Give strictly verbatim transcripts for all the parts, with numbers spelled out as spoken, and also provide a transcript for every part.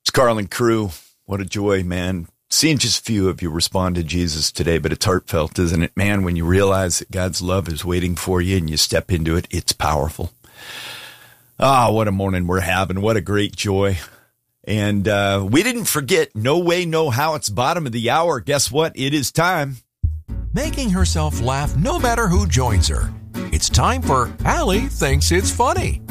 It's Carl and crew. What a joy, man. Seeing just a few of you respond to Jesus today, but it's heartfelt, isn't it? Man, when you realize that God's love is waiting for you and you step into it, it's powerful. Ah, what a morning we're having. What a great joy. And uh, we didn't forget, no way, no how. It's bottom of the hour. Guess what? It is time. Making herself laugh no matter who joins her. It's time for Allie Thinks It's Funny.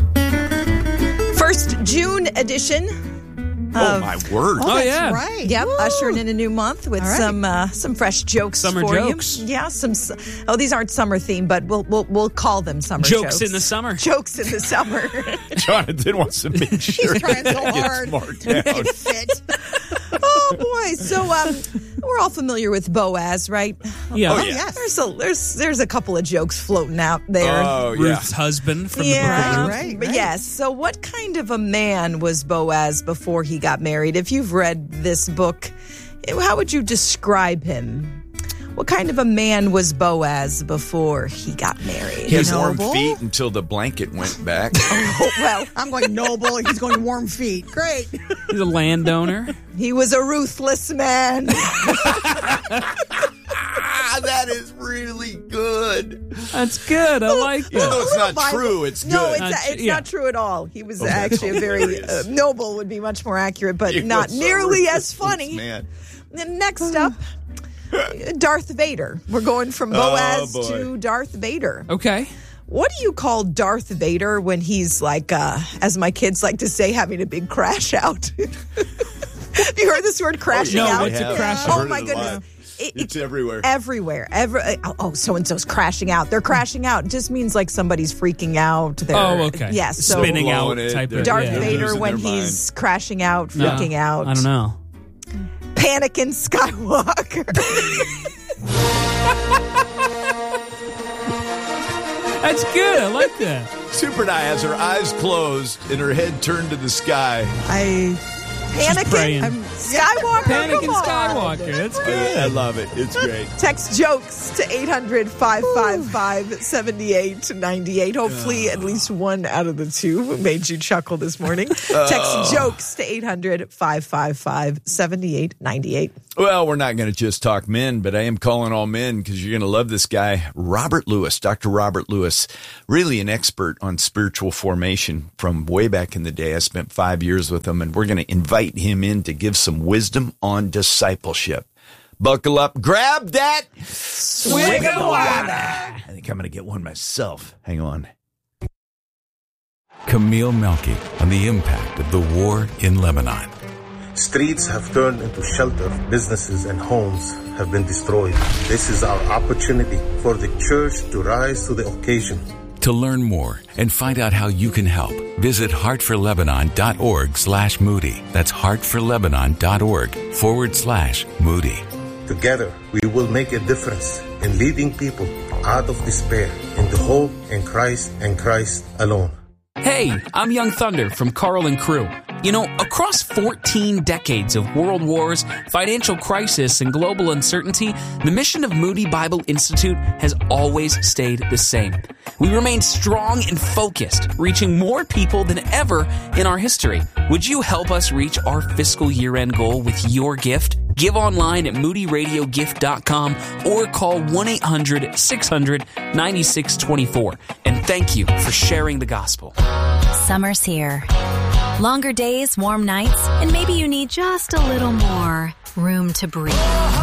First June edition. Oh, my word. Oh, Oh, that's yeah. right. Yep, Woo. ushering in a new month with All right. some uh, some fresh jokes Summer for jokes. you. Yeah, some. Oh, these aren't summer themed, but we'll we'll we'll call them summer jokes. Jokes in the summer. Jokes in the summer. Jonathan wants to make sure He's trying so that hard. gets marked down. It fit. Oh boy! So um, we're all familiar with Boaz, right? Yeah. Oh, Oh, yeah. yes. There's a there's there's a couple of jokes floating out there. Oh, yeah. Ruth's husband from Yeah, the book of Ruth. right, but right. yes. So, what kind of a man was Boaz before he got married? If you've read this book, how would you describe him? What kind of a man was Boaz before he got married? He has warm Noble? feet until the blanket went back. Oh, well, I'm going noble. He's going warm feet. Great. He's a landowner. he was a ruthless man. Ah, that is really good. That's good. I like Even though it. it's not Bible. true, it's No, good. it's, Not- it's yeah. not true at all. He was Oh, that's actually a very hilarious. uh, noble would be much more accurate, but He not was so nearly as ruthless, funny. Man. And next up, Darth Vader. We're going from Boaz Oh, boy. to Darth Vader. Okay. What do you call Darth Vader when he's like, uh, as my kids like to say, having a big crash out? Have you heard this word crashing No, out? what's a crash Oh out? Heard my it a lot. goodness. It- It's it- everywhere. Everywhere. Every, oh, oh, so-and-so's crashing out. They're crashing out. It just means like somebody's freaking out. They're, Oh, okay. Yes. So Spinning out Blowing it. type They're- of Darth yeah. Vader losing when their he's crashing out, No, freaking out. I don't know. Anakin Skywalker. That's good. I like that. Super Di has her eyes closed and her head turned to the sky. I Anakin praying. I'm- Skywalker. Anakin come on. Skywalker. That's good. I, I love it. It's great. Text jokes to eight hundred, five five five, seven eight nine eight. Hopefully, at least one out of the two made you chuckle this morning. Text jokes to eight hundred, five five five, seven eight nine eight. Well, we're not going to just talk men, but I am calling all men because you're going to love this guy, Robert Lewis, Doctor Robert Lewis, really an expert on spiritual formation from way back in the day. I spent five years with him, and we're going to invite him in to give some wisdom on discipleship. Buckle up, grab that swig of water. I think I'm going to get one myself. Hang on. Camille Melky on the impact of the war in Lebanon. Streets have turned into shelter, businesses and homes have been destroyed. This is our opportunity for the church to rise to the occasion. To learn more and find out how you can help, visit heartforlebanon.org slash Moody. That's heartforlebanon.org forward slash Moody. Together, we will make a difference in leading people out of despair into hope in Christ and Christ alone. Hey, I'm Young Thunder from Carl and Crew. You know, across fourteen decades of world wars, financial crisis, and global uncertainty, the mission of Moody Bible Institute has always stayed the same. We remain strong and focused, reaching more people than ever in our history. Would you help us reach our fiscal year-end goal with your gift? Give online at moody radio gift dot com or call one eight hundred, six hundred, nine six two four. And thank you for sharing the gospel. Summer's here. Longer days, warm nights, and maybe you need just a little more room to breathe.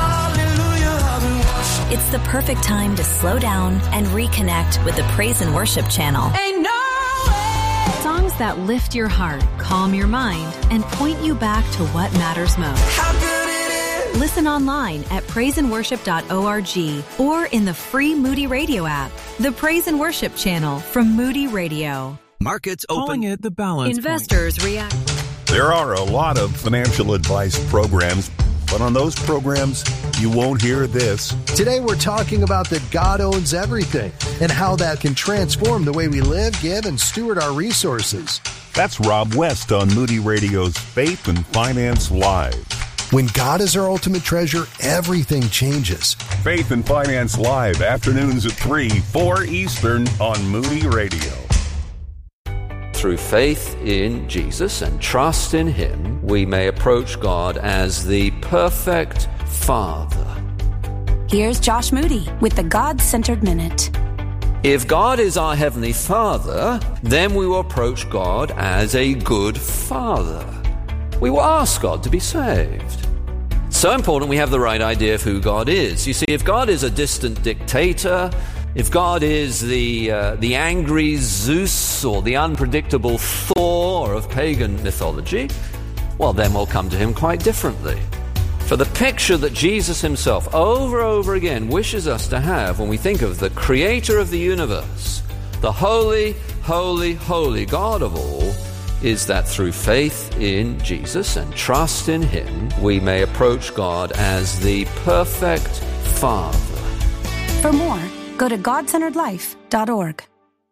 It's the perfect time to slow down and reconnect with the Praise and Worship channel. Songs that lift your heart, calm your mind, and point you back to what matters most. Listen online at praise and worship dot org or in the free Moody Radio app. The Praise and Worship channel from Moody Radio. Markets open. Calling it the balance Investors react. There are a lot of financial advice programs, but on those programs, you won't hear this. Today we're talking about that God owns everything and how that can transform the way we live, give, and steward our resources. That's Rob West on Moody Radio's Faith and Finance Live. When God is our ultimate treasure, everything changes. Faith and Finance Live, afternoons at three, four Eastern on Moody Radio. through faith in Jesus and trust in Him, we may approach God as the perfect Father. Here's Josh Moody with the God-Centered Minute. If God is our Heavenly Father, then we will approach God as a good Father. We will ask God to be saved. So important we have the right idea of who God is. You see, if God is a distant dictator, if God is the uh, the angry Zeus or the unpredictable Thor of pagan mythology, well, then we'll come to Him quite differently. For the picture that Jesus Himself over and over again wishes us to have when we think of the Creator of the universe, the holy, holy, holy God of all, is that through faith in Jesus and trust in Him, we may approach God as the perfect Father. For more, go to God Centered Life dot org.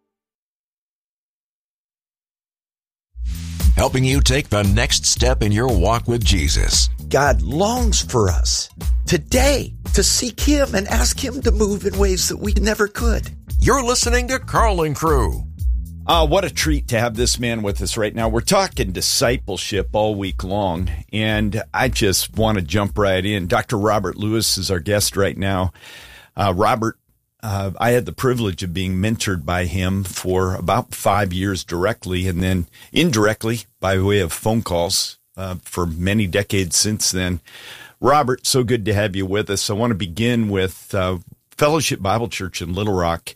Helping you take the next step in your walk with Jesus. God longs for us today to seek Him and ask Him to move in ways that we never could. You're listening to Carl and Crew. Uh, what a treat to have this man with us right now. We're talking discipleship all week long, and I just want to jump right in. Doctor Robert Lewis is our guest right now. Uh, Robert, uh, I had the privilege of being mentored by him for about five years directly, and then indirectly by way of phone calls uh, for many decades since then. Robert, so good to have you with us. I want to begin with uh, Fellowship Bible Church in Little Rock.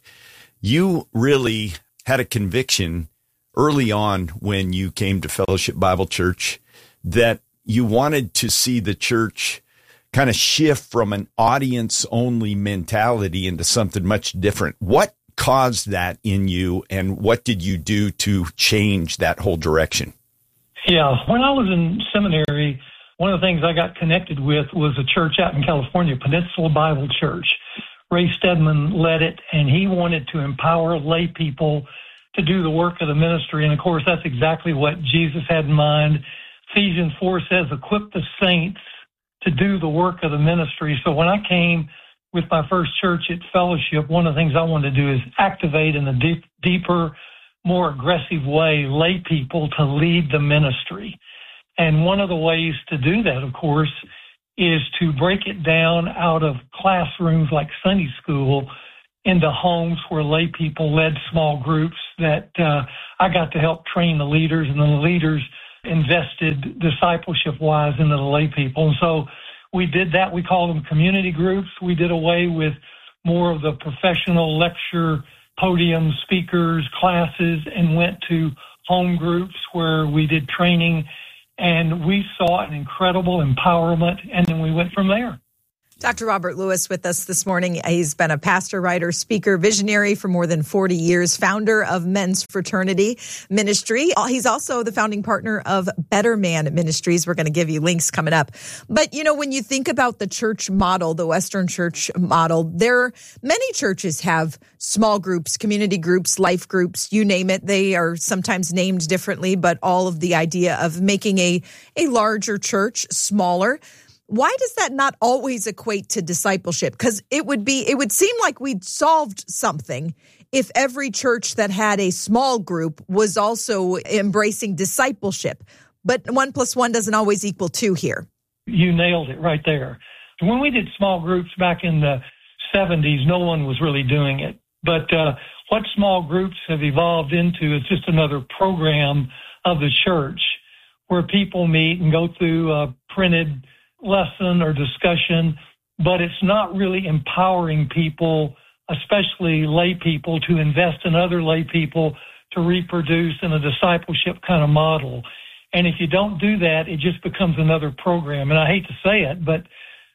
You really had a conviction early on when you came to Fellowship Bible Church that you wanted to see the church kind of shift from an audience-only mentality into something much different. What caused that in you, and what did you do to change that whole direction? Yeah, when I was in seminary, one of the things I got connected with was a church out in California, Peninsula Bible Church. Ray Stedman led it, and he wanted to empower lay people to do the work of the ministry. And, of course, that's exactly what Jesus had in mind. Ephesians four says, equip the saints to do the work of the ministry. So when I came with my first church at Fellowship, one of the things I wanted to do is activate in a deep, deeper, more aggressive way lay people to lead the ministry. And one of the ways to do that, of course, is to break it down out of classrooms like Sunday school into homes where lay people led small groups that uh, I got to help train the leaders, and then the leaders invested discipleship-wise into the lay people. And so we did that. We called them community groups. We did away with more of the professional lecture, podium speakers, classes, and went to home groups where we did training. And we saw an incredible empowerment, and then we went from there. Doctor Robert Lewis with us this morning. He's been a pastor, writer, speaker, visionary for more than forty years, founder of Men's Fraternity Ministry. He's also the founding partner of Better Man Ministries. We're going to give you links coming up. But, you know, when you think about the church model, the Western church model, there many churches have small groups, community groups, life groups, you name it. They are sometimes named differently, but all of the idea of making a, a larger church smaller. Why does that not always equate to discipleship? Because it would be, it would seem like we'd solved something if every church that had a small group was also embracing discipleship. But one plus one doesn't always equal two here. You nailed it right there. When we did small groups back in the seventies, no one was really doing it. But uh, what small groups have evolved into is just another program of the church where people meet and go through a printed lesson or discussion, but it's not really empowering people, especially lay people, to invest in other lay people to reproduce in a discipleship kind of model. And if you don't do that, it just becomes another program. And I hate to say it, but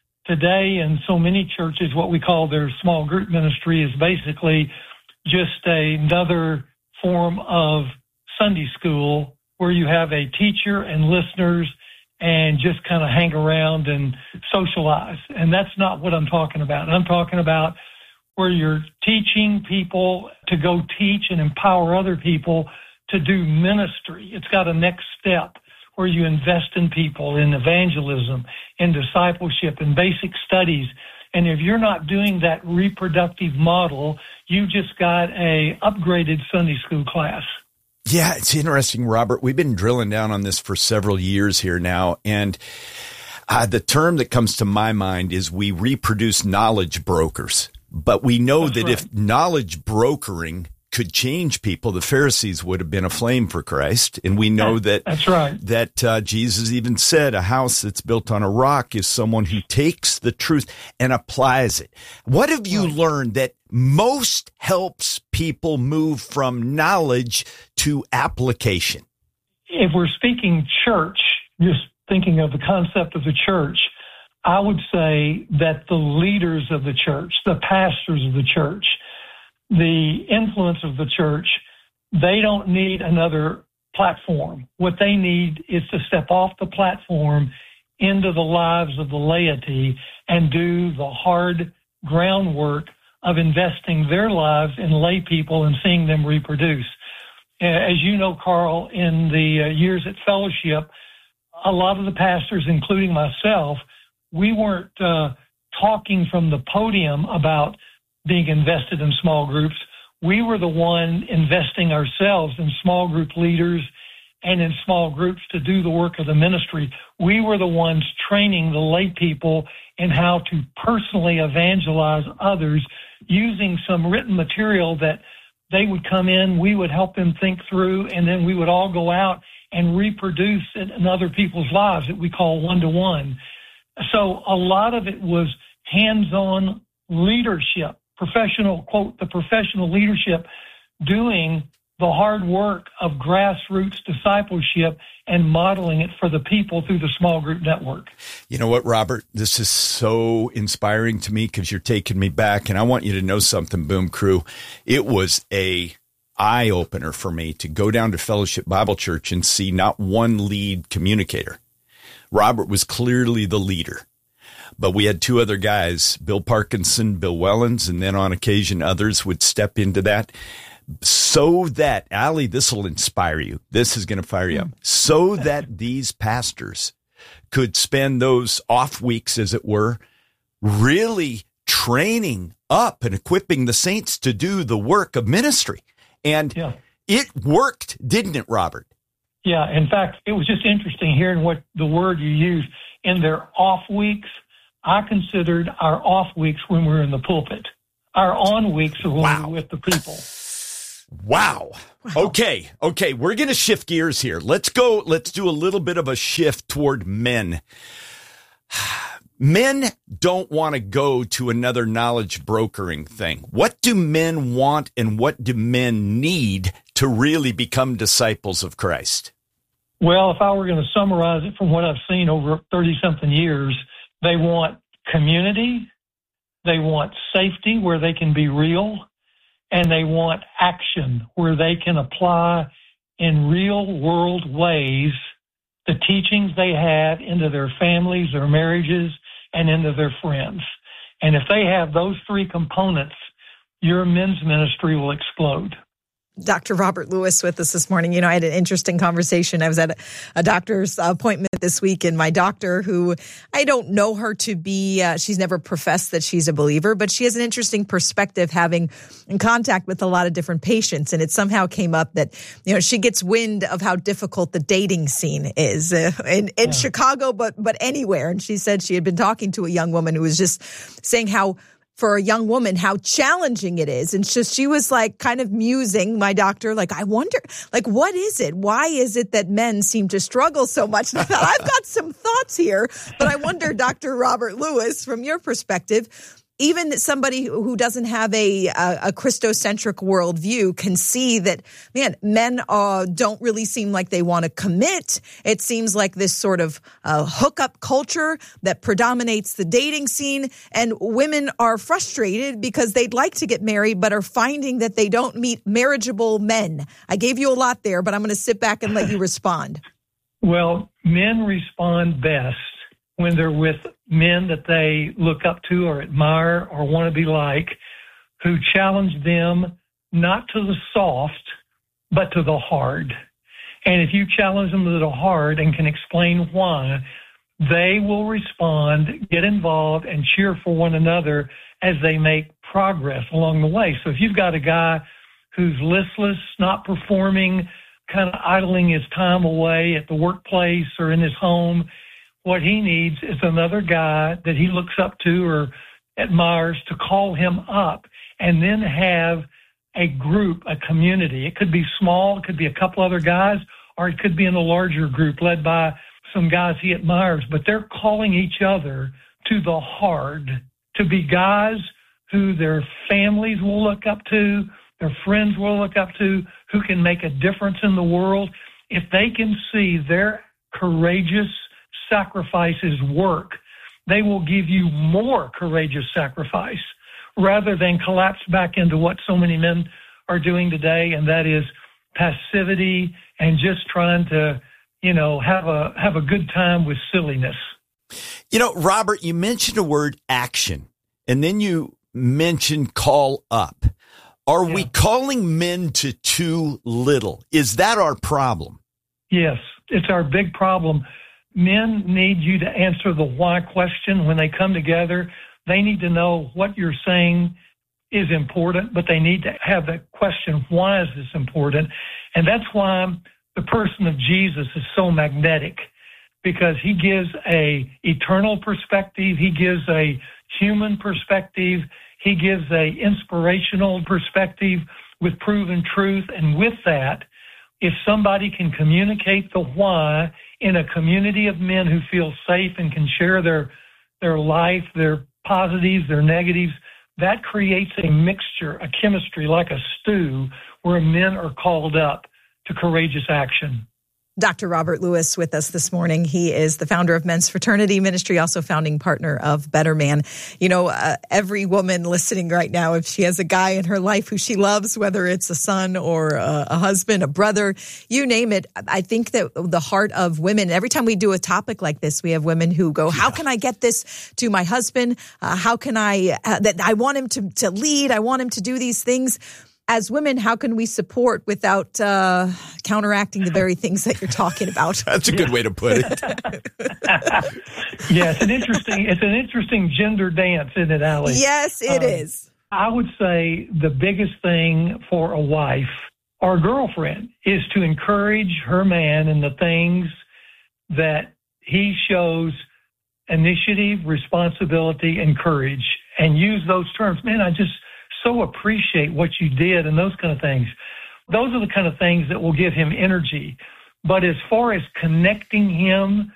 today in so many churches, what we call their small group ministry is basically just another form of Sunday school where you have a teacher and listeners and just kind of hang around and socialize. And that's not what I'm talking about. I'm talking about where you're teaching people to go teach and empower other people to do ministry. It's got a next step where you invest in people, in evangelism, in discipleship, in basic studies. And if you're not doing that reproductive model, you just got a upgraded Sunday school class. Yeah, it's interesting, Robert. We've been drilling down on this for several years here now, and uh, the term that comes to my mind is we reproduce knowledge brokers. But we know That's that right. if knowledge brokering could change people, the Pharisees would have been aflame for Christ. And we know that That's right. that uh, Jesus even said a house that's built on a rock is someone who takes the truth and applies it. What have you right. learned that most helps people move from knowledge to application? If we're speaking church, just thinking of the concept of the church, I would say that the leaders of the church, the pastors of the church, the influence of the church, they don't need another platform. What they need is to step off the platform into the lives of the laity and do the hard groundwork of investing their lives in lay people and seeing them reproduce. As you know, Carl, in the years at Fellowship, a lot of the pastors, including myself, we weren't uh, talking from the podium about being invested in small groups. We were the one investing ourselves in small group leaders and in small groups to do the work of the ministry. We were the ones training the lay people in how to personally evangelize others using some written material that they would come in, we would help them think through, and then we would all go out and reproduce it in other people's lives that we call one-to-one. So a lot of it was hands-on leadership, professional, quote, the professional leadership doing the hard work of grassroots discipleship and modeling it for the people through the small group network. You know what, Robert? This is so inspiring to me because you're taking me back, and I want you to know something, Boom Crew. It was a eye-opener for me to go down to Fellowship Bible Church and see not one lead communicator. Robert was clearly the leader, but we had two other guys, Bill Parkinson, Bill Wellens, and then on occasion others would step into that so that, Allie, this will inspire you. This is going to fire you up. So that these pastors could spend those off weeks, as it were, really training up and equipping the saints to do the work of ministry. And yeah. it worked, didn't it, Robert? Yeah, in fact, it was just interesting hearing what the word you used. In their off weeks, I considered our off weeks when we were in the pulpit. Our on weeks are when wow. we were with the people. Wow. wow. Okay, okay, we're going to shift gears here. Let's go, let's do a little bit of a shift toward men. Men don't want to go to another knowledge brokering thing. What do men want and what do men need to really become disciples of Christ? Well, if I were going to summarize it from what I've seen over thirty-something years, they want community, they want safety where they can be real, and they want action where they can apply in real-world ways the teachings they have into their families, their marriages, and into their friends. And if they have those three components, your men's ministry will explode. Doctor Robert Lewis with us this morning. You know, I had an interesting conversation. I was at a, a doctor's appointment this week, and my doctor, who I don't know her to be, uh, she's never professed that she's a believer, but she has an interesting perspective having in contact with a lot of different patients. And it somehow came up that, you know, she gets wind of how difficult the dating scene is uh, in, in yeah. Chicago, but, but anywhere. And she said she had been talking to a young woman who was just saying how, for a young woman, how challenging it is. And just, she was like kind of musing, my doctor, like, I wonder, like, what is it? Why is it that men seem to struggle so much? And I thought, I've got some thoughts here, but I wonder, Doctor Robert Lewis, from your perspective, even somebody who doesn't have a, a, a Christocentric worldview can see that, man, men uh, don't really seem like they want to commit. It seems like this sort of uh, hookup culture that predominates the dating scene, and women are frustrated because they'd like to get married but are finding that they don't meet marriageable men. I gave you a lot there, but I'm going to sit back and let you respond. Well, men respond best when they're with men that they look up to or admire or want to be like, who challenge them not to the soft, but to the hard. And if you challenge them to the hard and can explain why, they will respond, get involved, and cheer for one another as they make progress along the way. So if you've got a guy who's listless, not performing, kind of idling his time away at the workplace or in his home. What he needs is another guy that he looks up to or admires to call him up, and then have a group, a community. It could be small, it could be a couple other guys, or it could be in a larger group led by some guys he admires, but they're calling each other to the hard, to be guys who their families will look up to, their friends will look up to, who can make a difference in the world. If they can see their courageous sacrifices work, they will give you more courageous sacrifice rather than collapse back into what so many men are doing today, and that is passivity and just trying to, you know, have a have a good time with silliness. You know, Robert, you mentioned a word action, and then you mentioned call up. Are yeah. we calling men to too little? Is that our problem? Yes, it's our big problem. Men need you to answer the why question when they come together. They need to know what you're saying is important, but they need to have that question, why is this important? And that's why the person of Jesus is so magnetic, because he gives a eternal perspective. He gives a human perspective. He gives a inspirational perspective with proven truth. And with that, if somebody can communicate the why in a community of men who feel safe and can share their their life, their positives, their negatives, that creates a mixture, a chemistry like a stew where men are called up to courageous action. Doctor Robert Lewis with us this morning. He is the founder of Men's Fraternity Ministry, also founding partner of Better Man. You know, uh, every woman listening right now, if she has a guy in her life who she loves, whether it's a son or a, a husband, a brother, you name it, I think that the heart of women, every time we do a topic like this, we have women who go, how can I get this to my husband? Uh, how can I, uh, that I want him to, to lead. I want him to do these things. As women, how can we support without uh, counteracting the very things that you're talking about? That's a good way to put it. Yeah, it's an interesting, it's an interesting gender dance, isn't it, Allie? Yes, it um, is. I would say the biggest thing for a wife or girlfriend is to encourage her man in the things that he shows initiative, responsibility, and courage, and use those terms. Man, I just so appreciate what you did and those kind of things. Those are the kind of things that will give him energy. But as far as connecting him